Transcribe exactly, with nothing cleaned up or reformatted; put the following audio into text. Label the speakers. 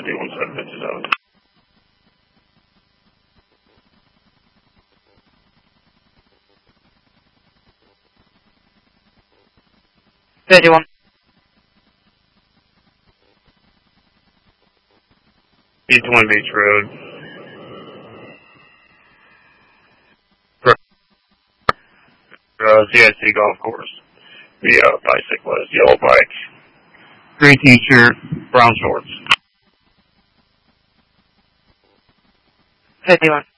Speaker 1: one seven fifty-seven.
Speaker 2: thirty-one.
Speaker 1: East one Beach Road. Uh, C I C Golf Course. The uh, bicyclist, yellow bike, green t-shirt, brown shorts.
Speaker 2: thirty-one.